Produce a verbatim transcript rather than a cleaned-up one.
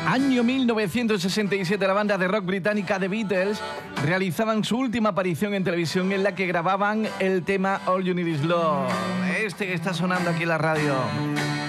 Año mil novecientos sesenta y siete, la banda de rock británica The Beatles realizaban su última aparición en televisión, en la que grababan el tema All You Need Is Love, este que está sonando aquí en la radio.